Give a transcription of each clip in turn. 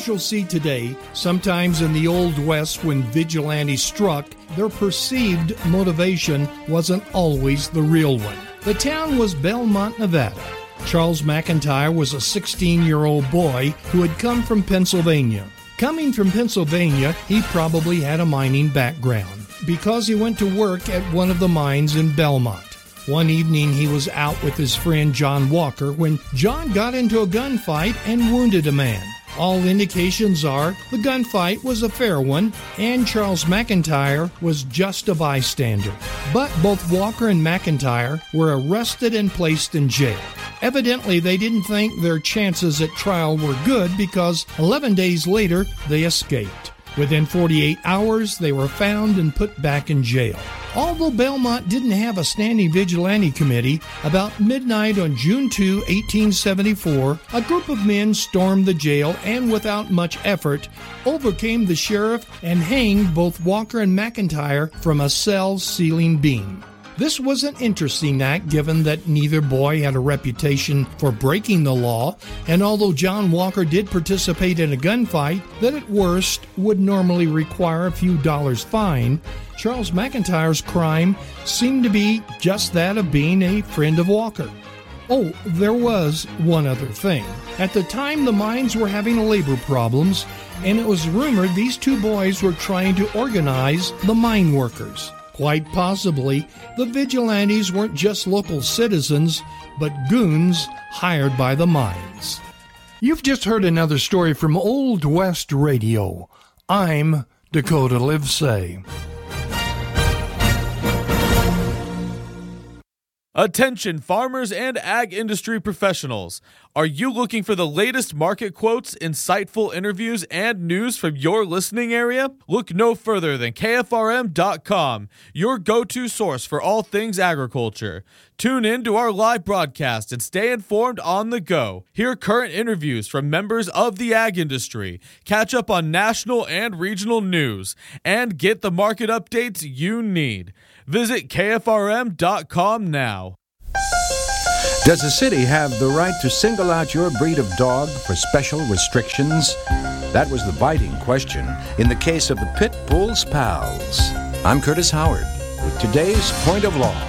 As you'll see today, sometimes in the Old West when vigilantes struck, their perceived motivation wasn't always the real one. The town was Belmont, Nevada. Charles McIntyre was a 16-year-old boy who had come from Pennsylvania. Coming from Pennsylvania, he probably had a mining background because he went to work at one of the mines in Belmont. One evening, he was out with his friend John Walker when John got into a gunfight and wounded a man. All indications are the gunfight was a fair one, and Charles McIntyre was just a bystander. But both Walker and McIntyre were arrested and placed in jail. Evidently, they didn't think their chances at trial were good because 11 days later, they escaped. Within 48 hours, they were found and put back in jail. Although Belmont didn't have a standing vigilante committee, about midnight on June 2, 1874, a group of men stormed the jail and, without much effort, overcame the sheriff and hanged both Walker and McIntyre from a cell ceiling beam. This was an interesting act given that neither boy had a reputation for breaking the law, and although John Walker did participate in a gunfight that at worst would normally require a few dollars fine, Charles McIntyre's crime seemed to be just that of being a friend of Walker. Oh, there was one other thing. At the time, the mines were having labor problems, and it was rumored these two boys were trying to organize the mine workers. Quite possibly, the vigilantes weren't just local citizens, but goons hired by the mines. You've just heard another story from Old West Radio. I'm Dakota Livesay. Attention farmers and ag industry professionals. Are you looking for the latest market quotes, insightful interviews, and news from your listening area? Look no further than KFRM.com, your go-to source for all things agriculture. Tune in to our live broadcast and stay informed on the go. Hear current interviews from members of the ag industry, catch up on national and regional news, and get the market updates you need. Visit KFRM.com now. Does the city have the right to single out your breed of dog for special restrictions? That was the biting question in the case of the Pit Bull's Pals. I'm Curtis Howard with today's Point of Law.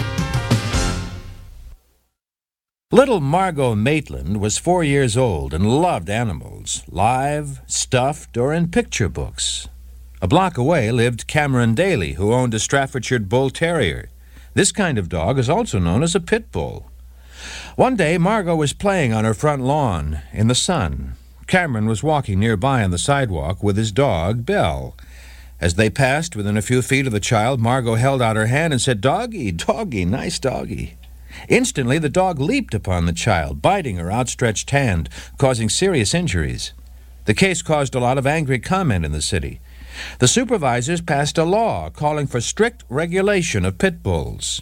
Little Margot Maitland was 4 years old and loved animals, live, stuffed, or in picture books. A block away lived Cameron Daly, who owned a Staffordshire Bull Terrier. This kind of dog is also known as a pit bull. One day, Margot was playing on her front lawn in the sun. Cameron was walking nearby on the sidewalk with his dog, Belle. As they passed within a few feet of the child, Margot held out her hand and said, "Doggy, doggy, nice doggy." Instantly, the dog leaped upon the child, biting her outstretched hand, causing serious injuries. The case caused a lot of angry comment in the city. The supervisors passed a law calling for strict regulation of pit bulls.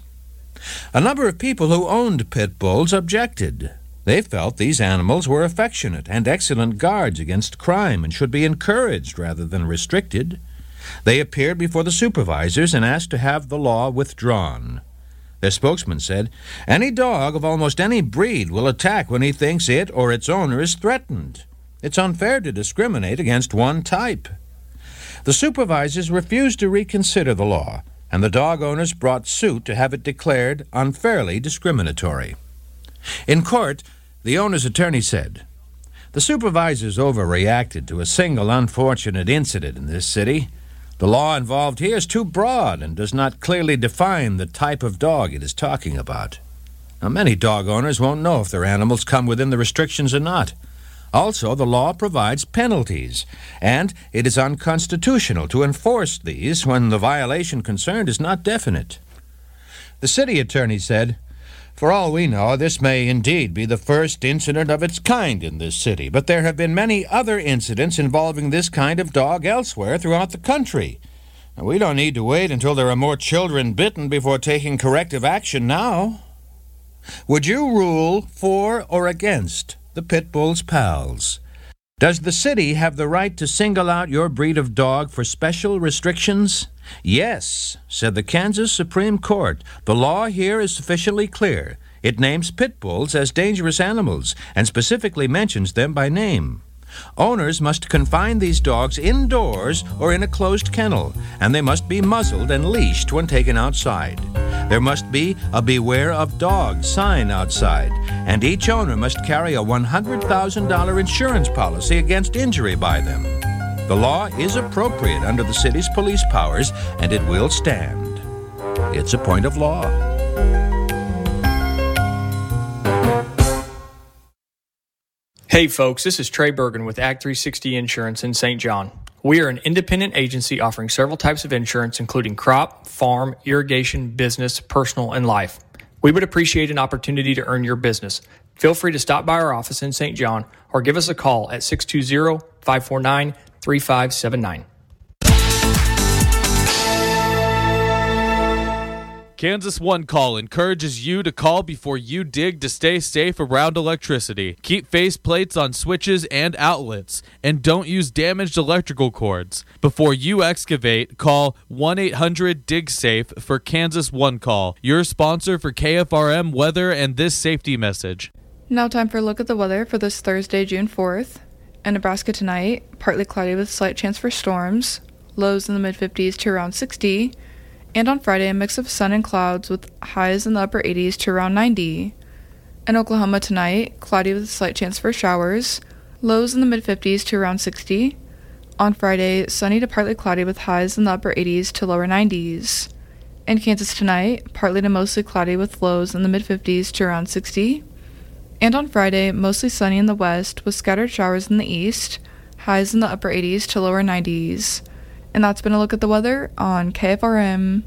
A number of people who owned pit bulls objected. They felt these animals were affectionate and excellent guards against crime and should be encouraged rather than restricted. They appeared before the supervisors and asked to have the law withdrawn. Their spokesman said, "Any dog of almost any breed will attack when he thinks it or its owner is threatened. It's unfair to discriminate against one type." The supervisors refused to reconsider the law, and the dog owners brought suit to have it declared unfairly discriminatory. In court, the owner's attorney said, "The supervisors overreacted to a single unfortunate incident in this city. The law involved here is too broad and does not clearly define the type of dog it is talking about. Now, many dog owners won't know if their animals come within the restrictions or not. Also, the law provides penalties, and it is unconstitutional to enforce these when the violation concerned is not definite." The city attorney said, "For all we know, this may indeed be the first incident of its kind in this city, but there have been many other incidents involving this kind of dog elsewhere throughout the country. Now, we don't need to wait until there are more children bitten before taking corrective action now. Would you rule for or against the Pit Bull's Pals? Does the city have the right to single out your breed of dog for special restrictions? Yes, said the Kansas Supreme Court. The law here is sufficiently clear. It names pit bulls as dangerous animals and specifically mentions them by name. Owners must confine these dogs indoors or in a closed kennel, and they must be muzzled and leashed when taken outside. There must be a Beware of Dogs sign outside, and each owner must carry a $100,000 insurance policy against injury by them. The law is appropriate under the city's police powers, and it will stand. It's a point of law. Hey folks, this is Trey Bergen with Ag 360 Insurance in St. John. We are an independent agency offering several types of insurance, including crop, farm, irrigation, business, personal, and life. We would appreciate an opportunity to earn your business. Feel free to stop by our office in St. John or give us a call at 620-549-3579. Kansas One Call encourages you to call before you dig to stay safe around electricity. Keep face plates on switches and outlets, and don't use damaged electrical cords. Before you excavate, call 1-800-DIG-SAFE for Kansas One Call, your sponsor for KFRM weather and this safety message. Now time for a look at the weather for this Thursday, June 4th. In Nebraska tonight, partly cloudy with slight chance for storms, lows in the mid-50s to around 60. And on Friday, a mix of sun and clouds with highs in the upper 80s to around 90. In Oklahoma tonight, cloudy with a slight chance for showers, lows in the mid-50s to around 60. On Friday, sunny to partly cloudy with highs in the upper 80s to lower 90s. In Kansas tonight, partly to mostly cloudy with lows in the mid-50s to around 60. And on Friday, mostly sunny in the west with scattered showers in the east, highs in the upper 80s to lower 90s. And that's been a look at the weather on KFRM.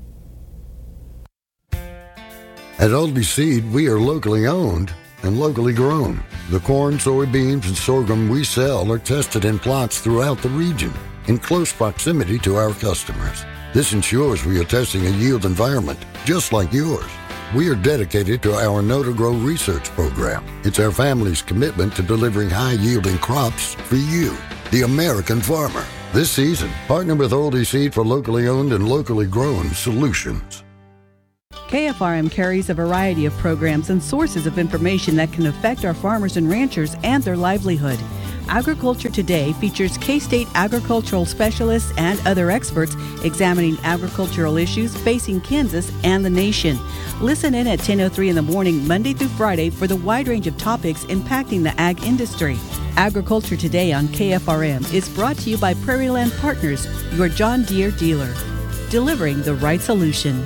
At Aldi Seed, we are locally owned and locally grown. The corn, soybeans, and sorghum we sell are tested in plots throughout the region in close proximity to our customers. This ensures we are testing a yield environment just like yours. We are dedicated to our Know to Grow research program. It's our family's commitment to delivering high-yielding crops for you, the American farmer. This season, partner with Aldi Seed for locally owned and locally grown solutions. KFRM carries a variety of programs and sources of information that can affect our farmers and ranchers and their livelihood. Agriculture Today features K-State agricultural specialists and other experts examining agricultural issues facing Kansas and the nation. Listen in at 10:03 in the morning, Monday through Friday, for the wide range of topics impacting the ag industry. Agriculture Today on KFRM is brought to you by Prairie Land Partners, your John Deere dealer, delivering the right solution.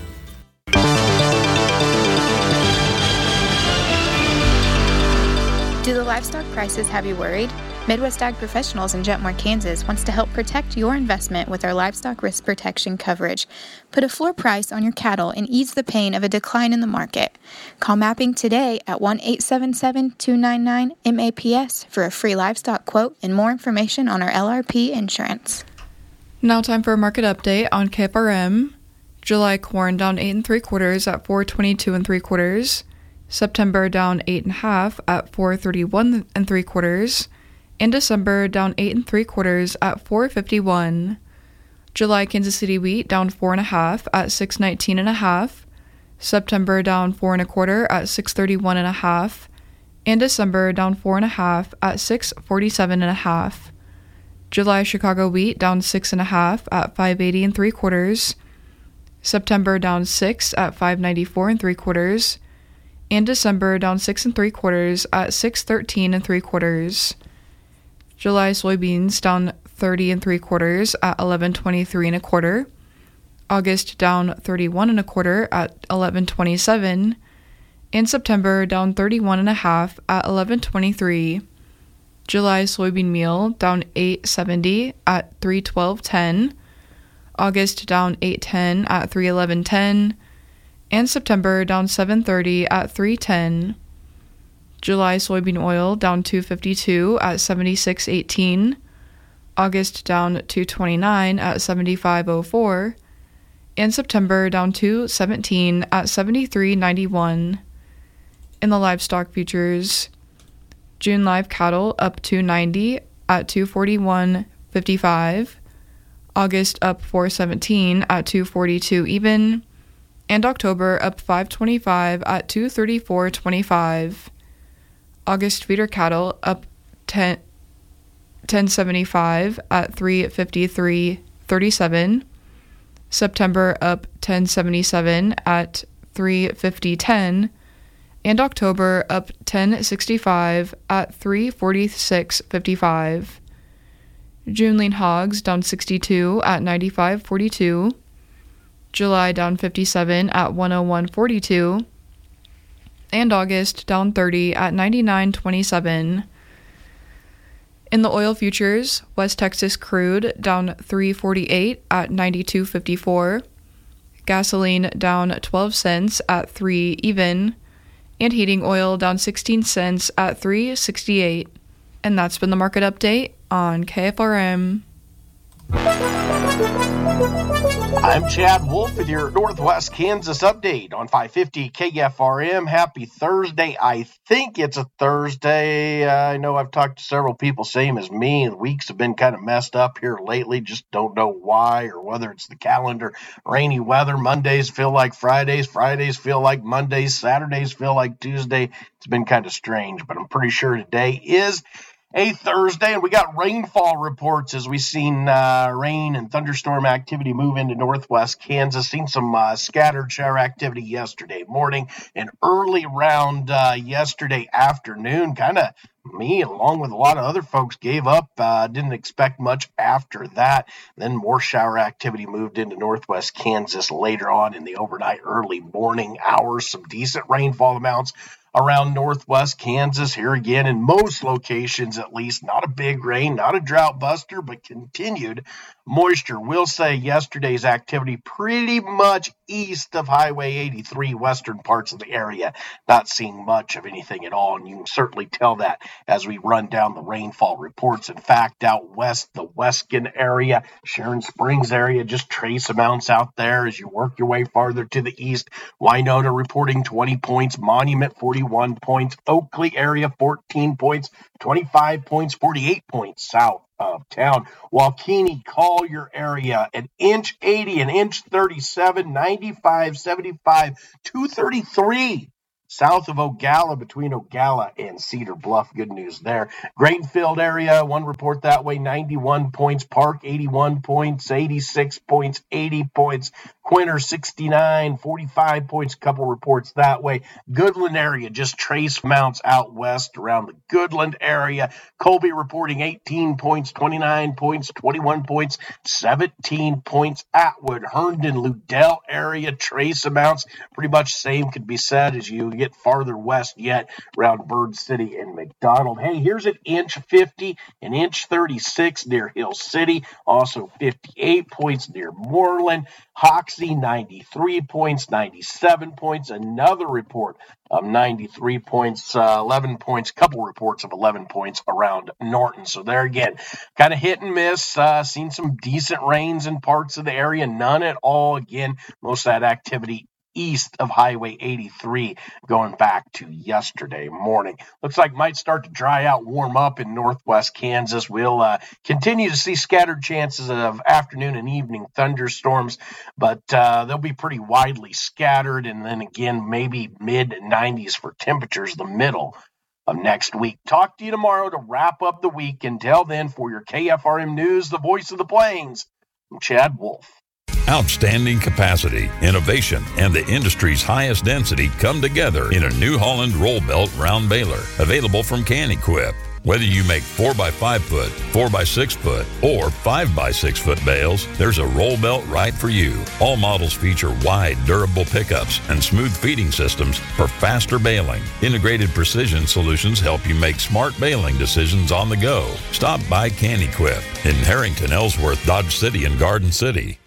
Do the livestock prices have you worried? Midwest Ag Professionals in Jetmore, Kansas wants to help protect your investment with our livestock risk protection coverage. Put a floor price on your cattle and ease the pain of a decline in the market. Call Mapping today at 1-877-299-MAPS for a free livestock quote and more information on our LRP insurance. Now time for a market update on KFRM. July corn down 8 3/4 at 422 3/4. September down 8 1/2 at 431 3/4. In December, down 8 3/4 at 451. July Kansas City wheat down 4 1/2 at 619 1/2. September down 4 1/4 at 631 1/2. In December, down 4 1/2 at 647 1/2. July Chicago wheat down 6 1/2 at 580 3/4. September down 6 at 594 3/4. In December, down 6 3/4 at 613 3/4. July soybeans down 30 3/4 at 1123 1/4. August down 31 1/4 at 1127. In September, down 31 1/2 at 1123. July soybean meal down 870 at 312.10. August down 810 at 311.10. And September down 730 at 310. July soybean oil down 252 at 76.18. August down 229 at 75.04. And September down 217 at 73.91. In the livestock futures, June live cattle up 290 at 241.55. August up 417 at 242 even. And October up 525 at 234.25. August feeder cattle up 1075 at 353.37. September up 1077 at 350.10. And October up 1065 at 346.55. June lean hogs down 62 at 95.42. July down 57 at 101.42. And August down 30 at 99.27. In the oil futures, West Texas crude down 3.48 at 92.54. Gasoline down 12 cents at 3 even. And heating oil down 16 cents at 3.68. And that's been the market update on KFRM. I'm Chad Wolf with your Northwest Kansas update on 550 KFRM. Happy Thursday. I think it's a Thursday. I know I've talked to several people, same as me. The weeks have been kind of messed up here lately. Just don't know why or whether it's the calendar. Rainy weather. Mondays feel like Fridays. Fridays feel like Mondays. Saturdays feel like Tuesday. It's been kind of strange, but I'm pretty sure today is a Thursday, and we got rainfall reports as we've seen rain and thunderstorm activity move into northwest Kansas. Seen some scattered shower activity yesterday morning and early round yesterday afternoon. Kind of me, along with a lot of other folks, gave up. Didn't expect much after that. Then more shower activity moved into northwest Kansas later on in the overnight, early morning hours. Some decent rainfall amounts around northwest Kansas here again in most locations, at least. Not a big rain, not a drought buster, but continued moisture. We'll say yesterday's activity pretty much east of Highway 83, western parts of the area. Not seeing much of anything at all, and you can certainly tell that as we run down the rainfall reports. In fact, out west, the Weskin area, Sharon Springs area, just trace amounts out there as you work your way farther to the east. Winona reporting 20 points, Monument 41 points, Oakley area 14 points, 25 points, 48 points south of town. Waukeeny, Collier area, an inch 80, an inch 37, 95, 75, 233. South of Ogalla, between Ogalla and Cedar Bluff. Good news there. Grainfield area, one report that way, 91 points. Park, 81 points, 86 points, 80 points. Quinter, 69, 45 points. Couple reports that way. Goodland area, just trace amounts out west around the Goodland area. Colby reporting 18 points, 29 points, 21 points, 17 points. Atwood, Herndon, Ludell area, trace amounts. Pretty much same could be said as you get farther west yet around Bird City and McDonald. Hey, here's an inch 50, an inch 36 near Hill City. Also 58 points near Moreland. Hoxie, 93 points, 97 points. Another report of 93 points, 11 points, couple reports of 11 points around Norton. So there again, kind of hit and miss. Seen some decent rains in parts of the area, none at all. Again, most of that activity east of Highway 83 going back to yesterday morning. Looks like might start to dry out, warm up in northwest Kansas. We'll continue to see scattered chances of afternoon and evening thunderstorms, but they'll be pretty widely scattered, and then again maybe mid-90s for temperatures the middle of next week. Talk to you tomorrow to wrap up the week. Until then, for your KFRM News, the voice of the Plains, I'm Chad Wolf. Outstanding capacity, innovation, and the industry's highest density come together in a New Holland roll belt round baler, available from Can-Equip. Whether you make 4x5 foot, 4x6 foot, or 5x6 foot bales, there's a roll belt right for you. All models feature wide, durable pickups and smooth feeding systems for faster baling. Integrated precision solutions help you make smart baling decisions on the go. Stop by Can-Equip in Harrington, Ellsworth, Dodge City, and Garden City.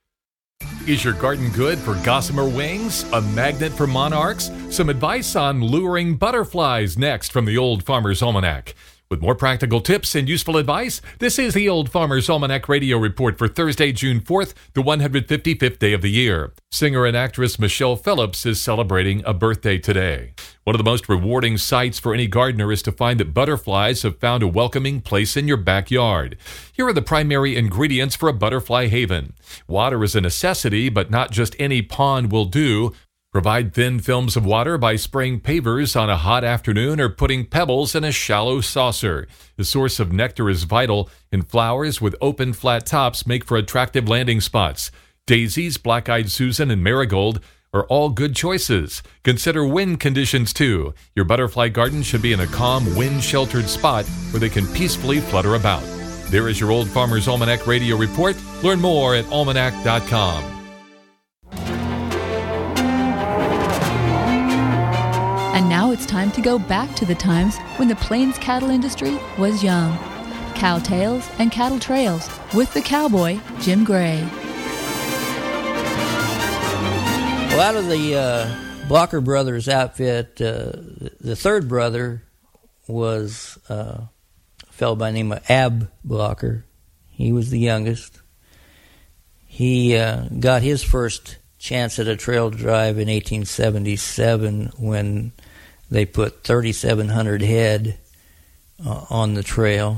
Is your garden good for gossamer wings? A magnet for monarchs? Some advice on luring butterflies next from the Old Farmer's Almanac. With more practical tips and useful advice, this is the Old Farmer's Almanac Radio Report for Thursday, June 4th, the 155th day of the year. Singer and actress Michelle Phillips is celebrating a birthday today. One of the most rewarding sights for any gardener is to find that butterflies have found a welcoming place in your backyard. Here are the primary ingredients for a butterfly haven. Water is a necessity, but not just any pond will do. Provide thin films of water by spraying pavers on a hot afternoon or putting pebbles in a shallow saucer. The source of nectar is vital, and flowers with open, flat tops make for attractive landing spots. Daisies, black-eyed Susan, and marigold are all good choices. Consider wind conditions, too. Your butterfly garden should be in a calm, wind-sheltered spot where they can peacefully flutter about. There is your Old Farmer's Almanac radio report. Learn more at almanac.com. And now it's time to go back to the times when the Plains cattle industry was young. Cow Tales and Cattle Trails with the cowboy, Jim Gray. Well, out of the Blocker Brothers outfit, the third brother was a fellow by the name of Ab Blocker. He was the youngest. He got his first chance at a trail drive in 1877 when they put 3,700 head on the trail.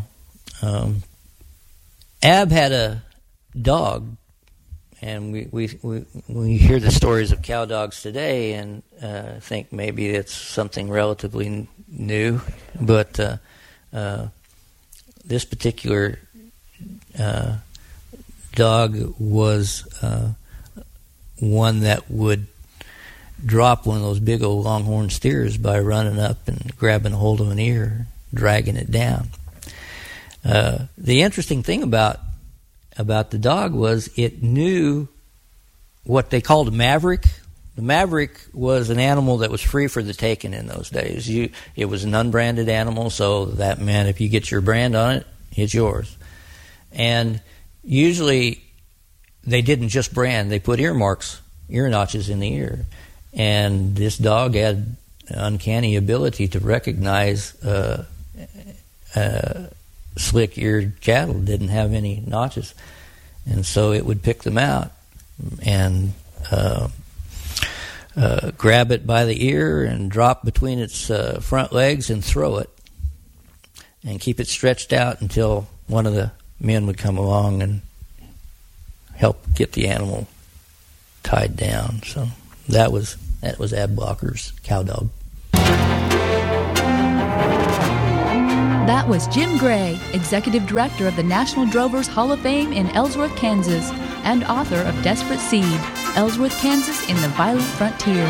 Ab had a dog, and we hear the stories of cow dogs today and think maybe it's something relatively new, but this particular dog was one that would drop one of those big old longhorn steers by running up and grabbing a hold of an ear, dragging it down. The interesting thing about the dog was it knew what they called a maverick. The maverick was an animal that was free for the taking in those days. It was an unbranded animal, so that meant if you get your brand on it, it's yours. And usually they didn't just brand, they put ear notches in the ear. And this dog had an uncanny ability to recognize slick-eared cattle didn't have any notches. And so it would pick them out and grab it by the ear and drop between its front legs and throw it and keep it stretched out until one of the men would come along and help get the animal tied down. So that was Ab Blocker's cow dog. That was Jim Gray, Executive Director of the National Drovers Hall of Fame in Ellsworth, Kansas, and author of Desperate Seed, Ellsworth, Kansas in the Violent Frontier.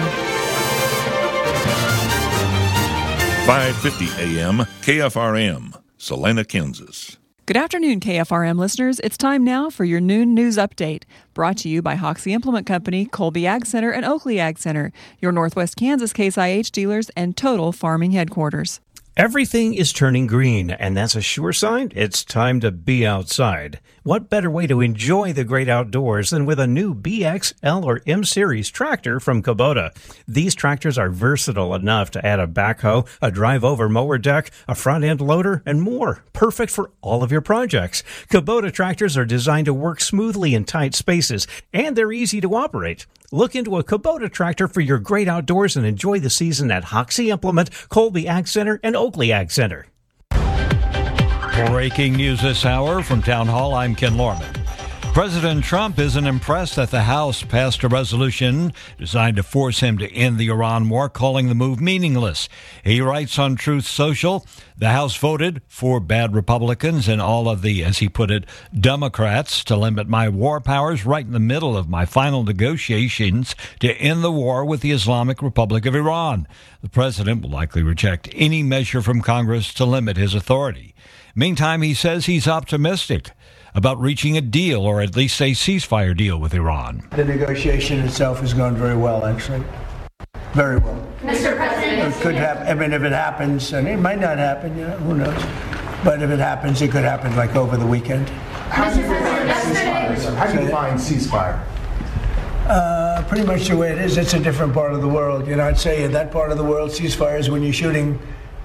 5:50 a.m. KFRM, Salina, Kansas. Good afternoon, KFRM listeners. It's time now for your noon news update, brought to you by Hoxie Implement Company, Colby Ag Center, and Oakley Ag Center, your Northwest Kansas Case IH dealers and Total Farming headquarters. Everything is turning green, and that's a sure sign it's time to be outside. What better way to enjoy the great outdoors than with a new BX, L, or M Series tractor from Kubota? These tractors are versatile enough to add a backhoe, a drive-over mower deck, a front-end loader, and more. Perfect for all of your projects. Kubota tractors are designed to work smoothly in tight spaces, and they're easy to operate. Look into a Kubota tractor for your great outdoors and enjoy the season at Hoxie Implement, Colby Ag Center, and Oakley Ag Center. Breaking news this hour from Town Hall, I'm Ken Lorman. President Trump isn't impressed that the House passed a resolution designed to force him to end the Iran war, calling the move meaningless. He writes on Truth Social, the House voted for bad Republicans and all of the, as he put it, Democrats to limit my war powers right in the middle of my final negotiations to end the war with the Islamic Republic of Iran. The president will likely reject any measure from Congress to limit his authority. Meantime, he says he's optimistic about reaching a deal, or at least a ceasefire deal with Iran. The negotiation itself has gone very well, actually. Very well. Mr. President. It could happen. I mean, if it happens, and it might not happen, who knows? But if it happens, it could happen like over the weekend. How do you define ceasefire? Pretty much the way it is. It's a different part of the world. I'd say in that part of the world, ceasefire is when you're shooting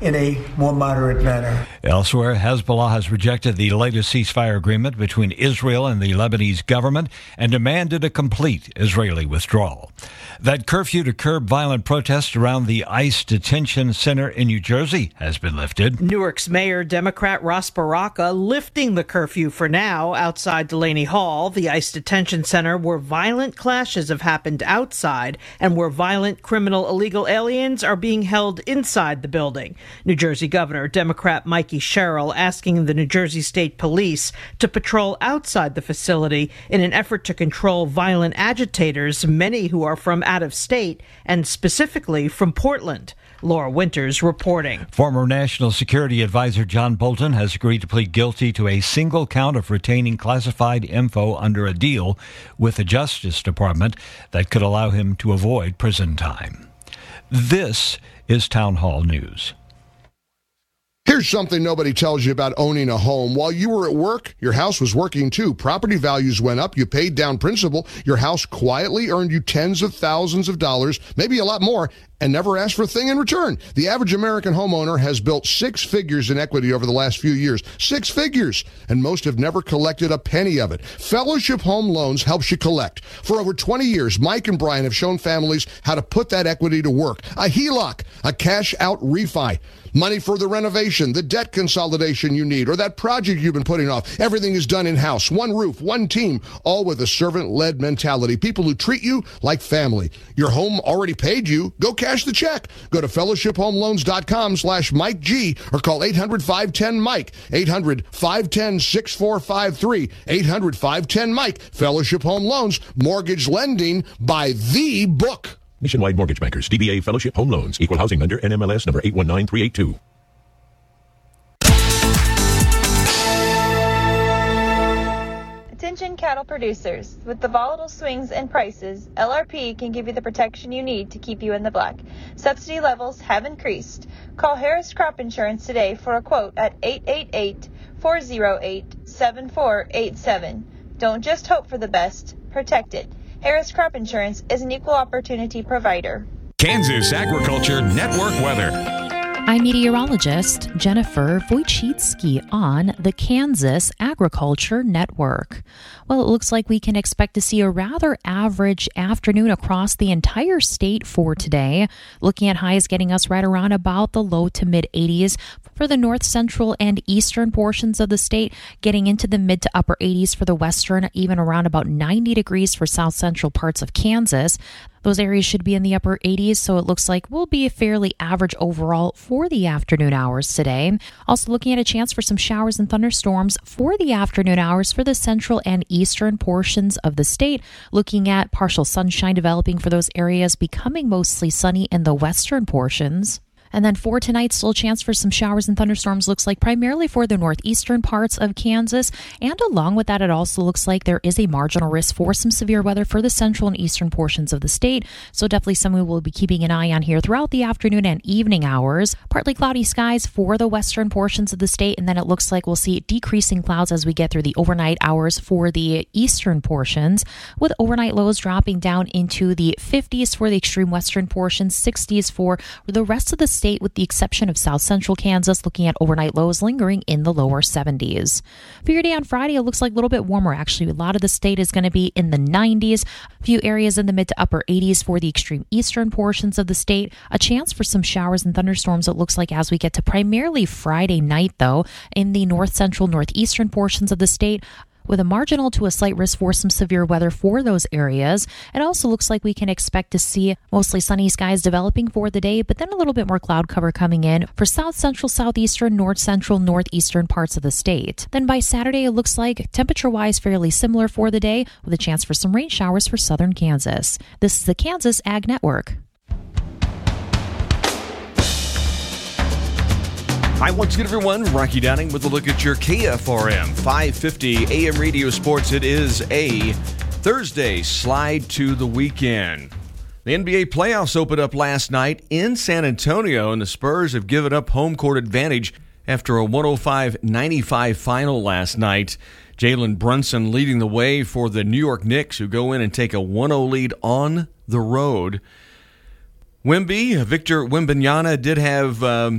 in a more moderate manner. Elsewhere, Hezbollah has rejected the latest ceasefire agreement between Israel and the Lebanese government and demanded a complete Israeli withdrawal. That curfew to curb violent protests around the ICE detention center in New Jersey has been lifted. Newark's Mayor Democrat Ross Baraka lifting the curfew for now outside Delaney Hall, the ICE detention center where violent clashes have happened outside and where violent criminal illegal aliens are being held inside the building. New Jersey Governor Democrat Mikey Sherrill asking the New Jersey State Police to patrol outside the facility in an effort to control violent agitators, many who are from out of state and specifically from Portland. Laura Winters reporting. Former National Security Advisor John Bolton has agreed to plead guilty to a single count of retaining classified info under a deal with the Justice Department that could allow him to avoid prison time. This is Town Hall News. Here's something nobody tells you about owning a home. While you were at work, your house was working too. Property values went up. You paid down principal. Your house quietly earned you tens of thousands of dollars, maybe a lot more, and never asked for a thing in return. The average American homeowner has built 6 figures in equity over the last few years. 6 figures! And most have never collected a penny of it. Fellowship Home Loans helps you collect. For over 20 years, Mike and Brian have shown families how to put that equity to work. A HELOC, a cash-out refi. Money for the renovation, the debt consolidation you need, or that project you've been putting off. Everything is done in-house. One roof, one team, all with a servant-led mentality. People who treat you like family. Your home already paid you. Go cash the check. Go to fellowshiphomeloans.com/Mike G or call 800-510-MIKE. 800-510-6453. 800-510-MIKE. Fellowship Home Loans. Mortgage lending by the book. Nationwide Mortgage Bankers, DBA Fellowship Home Loans, Equal Housing Lender, NMLS number 819382. Attention cattle producers. With the volatile swings in prices, LRP can give you the protection you need to keep you in the black. Subsidy levels have increased. Call Harris Crop Insurance today for a quote at 888-408-7487. Don't just hope for the best, protect it. Harris Crop Insurance is an equal opportunity provider. Kansas Agriculture Network weather. I'm meteorologist Jennifer Wojcicki on the Kansas Agriculture Network. Well, it looks like we can expect to see a rather average afternoon across the entire state for today. Looking at highs getting us right around about the low to mid 80s for the north, central, and eastern portions of the state, getting into the mid to upper 80s for the western, even around about 90 degrees for south central parts of Kansas. Those areas should be in the upper 80s, so it looks like we'll be a fairly average overall for the afternoon hours today. Also looking at a chance for some showers and thunderstorms for the afternoon hours for the central and eastern portions of the state. Looking at partial sunshine developing for those areas, becoming mostly sunny in the western portions. And then for tonight, still a chance for some showers and thunderstorms, looks like primarily for the northeastern parts of Kansas. And along with that, it also looks like there is a marginal risk for some severe weather for the central and eastern portions of the state. So definitely something we'll be keeping an eye on here throughout the afternoon and evening hours. Partly cloudy skies for the western portions of the state. And then it looks like we'll see decreasing clouds as we get through the overnight hours for the eastern portions, with overnight lows dropping down into the 50s for the extreme western portions, 60s for the rest of the state, with the exception of south central Kansas, looking at overnight lows lingering in the lower 70s. For your day on Friday, it looks like a little bit warmer. Actually, a lot of the state is going to be in the 90s. A few areas in the mid to upper 80s for the extreme eastern portions of the state. A chance for some showers and thunderstorms, it looks like, as we get to primarily Friday night, though, in the north central, northeastern portions of the state, with a marginal to a slight risk for some severe weather for those areas. It also looks like we can expect to see mostly sunny skies developing for the day, but then a little bit more cloud cover coming in for south central, southeastern, north central, northeastern parts of the state. Then by Saturday, it looks like temperature-wise fairly similar for the day, with a chance for some rain showers for southern Kansas. This is the Kansas Ag Network. Hi, once again, everyone. Rocky Downing with a look at your KFRM 550 AM Radio Sports. It is a Thursday slide to the weekend. The NBA playoffs opened up last night in San Antonio, and the Spurs have given up home court advantage after a 105-95 final last night. Jalen Brunson leading the way for the New York Knicks, who go in and take a 1-0 lead on the road. Victor Wembanyama did have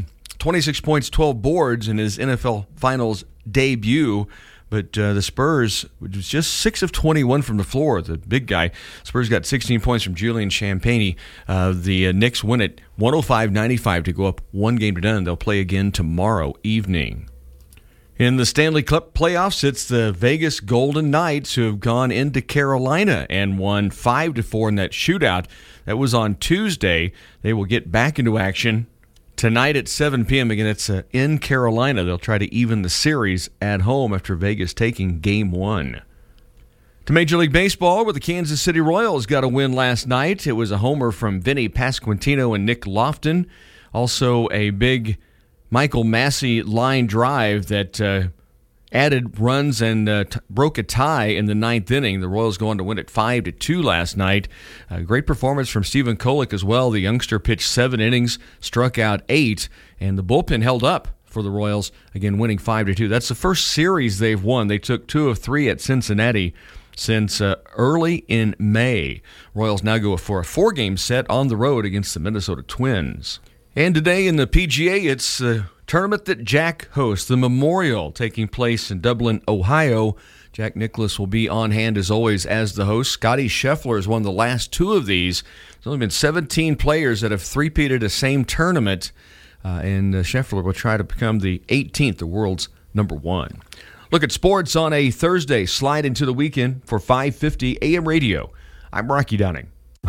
26 points, 12 boards in his NFL Finals debut. But the Spurs, which was just 6 of 21 from the floor, the big guy. Spurs got 16 points from Julian Champagnie. The Knicks win it 105-95 to go up 1 game to none. They'll play again tomorrow evening. In the Stanley Cup playoffs, it's the Vegas Golden Knights who have gone into Carolina and won 5-4 in that shootout. That was on Tuesday. They will get back into action tonight at 7 p.m. Again, it's in Carolina. They'll try to even the series at home after Vegas taking Game 1. To Major League Baseball, where the Kansas City Royals got a win last night. It was a homer from Vinny Pasquantino and Nick Lofton. Also a big Michael Massey line drive that added runs and broke a tie in the 9th inning. The Royals go on to win it 5-2 last night. A great performance from Stephen Kolek as well. The youngster pitched 7 innings, struck out 8, and the bullpen held up for the Royals, again winning 5-2. That's the first series they've won. They took 2 of 3 at Cincinnati since early in May. Royals now go for a 4-game set on the road against the Minnesota Twins. And today in the PGA, it's the tournament that Jack hosts, the Memorial, taking place in Dublin, Ohio. Jack Nicklaus will be on hand, as always, as the host. Scotty Scheffler has won the last 2 of these. There's only been 17 players that have three-peated a same tournament, and Scheffler will try to become the 18th, the world's number 1. Look at sports on a Thursday. Slide into the weekend for 550 AM radio. I'm Rocky Downing.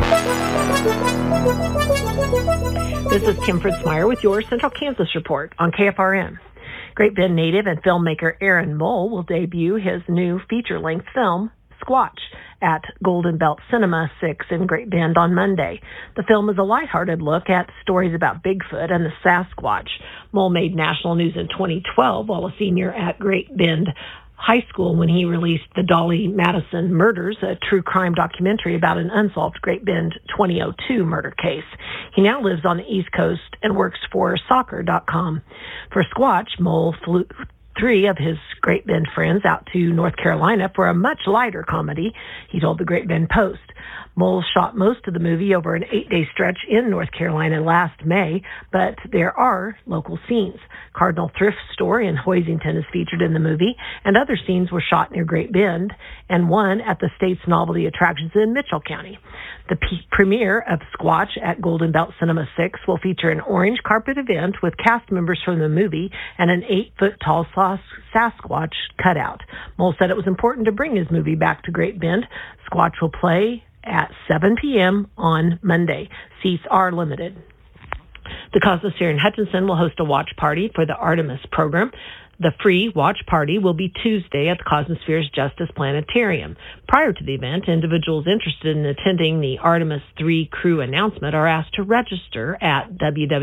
This is Kim Fritzmeyer with your Central Kansas Report on KFRM. Great Bend native and filmmaker Aaron Mole will debut his new feature-length film, Squatch, at Golden Belt Cinema 6 in Great Bend on Monday. The film is a lighthearted look at stories about Bigfoot and the Sasquatch. Mole made national news in 2012 while a senior at Great Bend High School when he released The Dolly Madison Murders, a true crime documentary about an unsolved Great Bend 2002 murder case. He now lives on the East Coast and works for soccer.com. For Squatch, Mole flew 3 of his Great Bend friends out to North Carolina for a much lighter comedy, he told the Great Bend Post. Mole shot most of the movie over an 8-day stretch in North Carolina last May, but there are local scenes. Cardinal Thrift Store in Hoisington is featured in the movie, and other scenes were shot near Great Bend, and one at the state's novelty attractions in Mitchell County. The premiere of Squatch at Golden Belt Cinema 6 will feature an orange carpet event with cast members from the movie and an 8-foot-tall Sasquatch cutout. Mole said it was important to bring his movie back to Great Bend. Squatch will play at 7 p.m. on Monday. Seats are limited. The Cosmosphere in Hutchinson will host a watch party for the Artemis program. The free watch party will be Tuesday at the Cosmosphere's Justice Planetarium. Prior to the event, individuals interested in attending the Artemis 3 crew announcement are asked to register at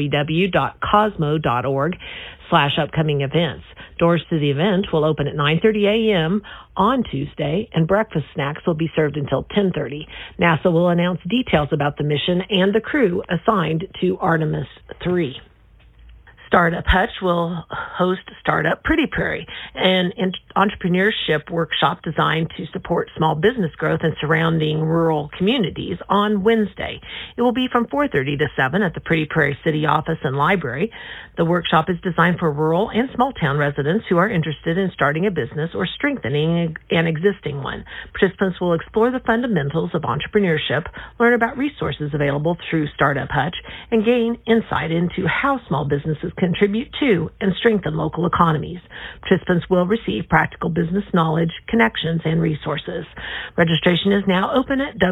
www.cosmo.org/upcoming events. Doors to the event will open at 9:30 a.m. on Tuesday, and breakfast snacks will be served until 10:30. NASA will announce details about the mission and the crew assigned to Artemis 3. Startup Hutch will host Startup Pretty Prairie, an entrepreneurship workshop designed to support small business growth in surrounding rural communities on Wednesday. It will be from 4:30 to 7 at the Pretty Prairie City Office and Library. The workshop is designed for rural and small town residents who are interested in starting a business or strengthening an existing one. Participants will explore the fundamentals of entrepreneurship, learn about resources available through Startup Hutch, and gain insight into how small businesses contribute to and strengthen local economies. Participants will receive practical business knowledge, connections, and resources. Registration is now open at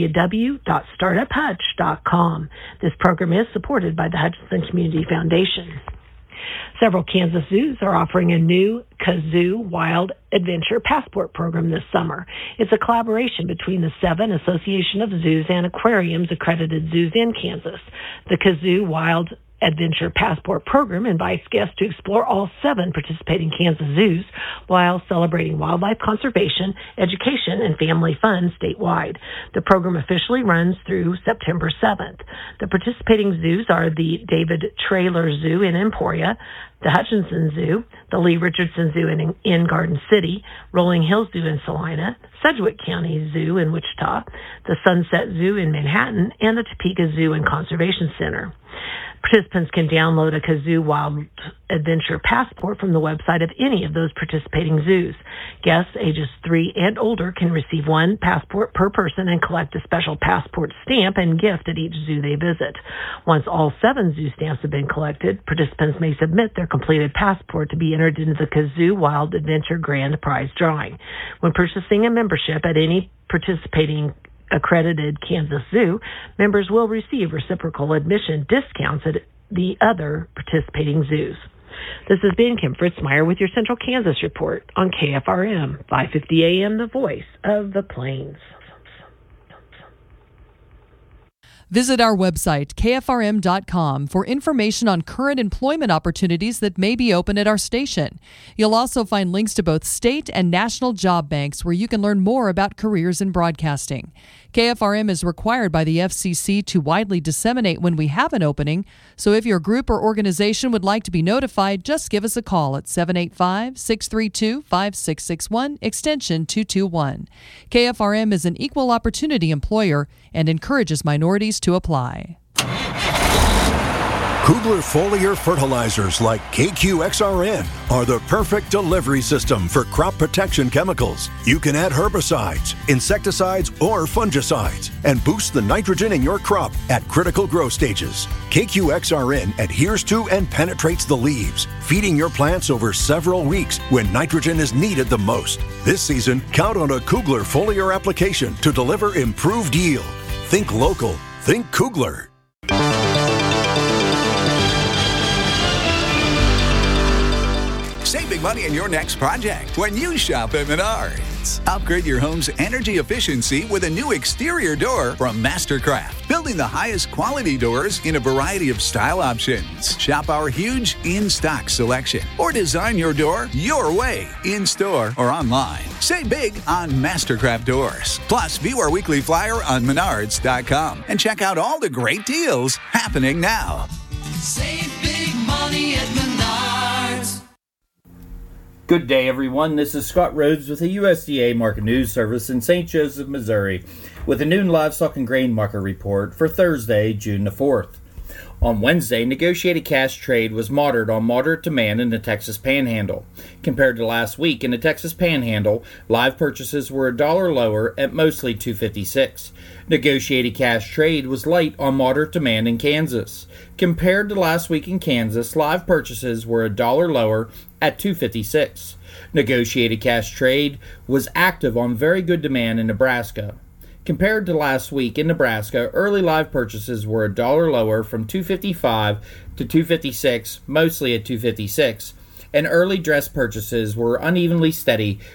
www.startuphutch.com. This program is supported by the Hutchinson Community Foundation. Several Kansas zoos are offering a new Kazoo Wild Adventure Passport program this summer. It's a collaboration between the 7 Association of Zoos and Aquariums accredited zoos in Kansas. The Kazoo Wild Adventure Passport program invites guests to explore all 7 participating Kansas zoos while celebrating wildlife conservation, education, and family fun statewide. The program officially runs through September 7th. The participating zoos are the David Traylor Zoo in Emporia, the Hutchinson Zoo, the Lee Richardson Zoo in Garden City, Rolling Hills Zoo in Salina, Sedgwick County Zoo in Wichita, the Sunset Zoo in Manhattan, and the Topeka Zoo and Conservation Center. Participants can download a Kazoo Wild Adventure passport from the website of any of those participating zoos. Guests ages 3 and older can receive one passport per person and collect a special passport stamp and gift at each zoo they visit. Once all 7 zoo stamps have been collected, participants may submit their completed passport to be entered into the Kazoo Wild Adventure Grand Prize drawing. When purchasing a membership at any participating accredited Kansas Zoo, members will receive reciprocal admission discounts at the other participating zoos. This has been Kim Fritzmeyer with your Central Kansas Report on KFRM 550 AM, the voice of the Plains. Visit our website, kfrm.com, for information on current employment opportunities that may be open at our station. You'll also find links to both state and national job banks where you can learn more about careers in broadcasting. KFRM is required by the FCC to widely disseminate when we have an opening, so if your group or organization would like to be notified, just give us a call at 785-632-5661, extension 221. KFRM is an equal opportunity employer and encourages minorities to apply. Kugler foliar fertilizers like KQXRN are the perfect delivery system for crop protection chemicals. You can add herbicides, insecticides, or fungicides and boost the nitrogen in your crop at critical growth stages. KQXRN adheres to and penetrates the leaves, feeding your plants over several weeks when nitrogen is needed the most. This season, count on a Kugler foliar application to deliver improved yield. Think local. Think Kugler. Save big money in your next project when you shop at Menards. Upgrade your home's energy efficiency with a new exterior door from Mastercraft, building the highest quality doors in a variety of style options. Shop our huge in-stock selection or design your door your way, in-store or online. Save big on Mastercraft doors. Plus, view our weekly flyer on Menards.com and check out all the great deals happening now. Save big money at Menards. Good day, everyone. This is Scott Rhodes with the USDA Market News Service in St. Joseph, Missouri, with a noon livestock and grain market report for Thursday, June the 4th. On Wednesday, negotiated cash trade was moderate on moderate demand in the Texas Panhandle. Compared to last week in the Texas Panhandle, live purchases were $1 lower at mostly $2.56. Negotiated cash trade was light on moderate demand in Kansas. Compared to last week in Kansas, live purchases were $1 lower at $2.56. Negotiated cash trade was active on very good demand in Nebraska. Compared to last week in Nebraska, early live purchases were $1 lower from $2.55 to $2.56, mostly at $2.56, and early dress purchases were unevenly steady